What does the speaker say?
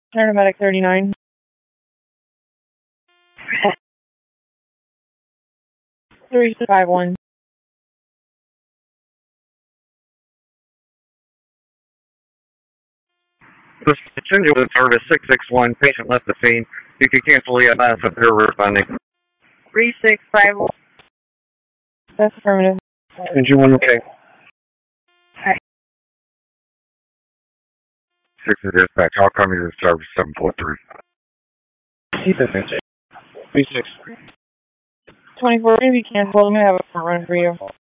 Paramedic 39. 3651. This continued with service 661. Patient left the scene. You can cancel the advance if they're refunding. 3651. That's affirmative. Engine 1 okay. Hi. 6 to dispatch. I'll come to service 743. 24 maybe cancel. I'm going to have a front run for you.